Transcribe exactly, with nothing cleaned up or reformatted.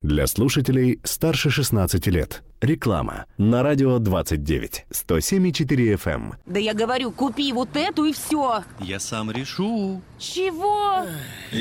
Для слушателей старше шестнадцати лет. Реклама на радио двадцать девять, сто семь и четыре эф эм. Да я говорю, купи вот эту и все. Я сам решу. Чего?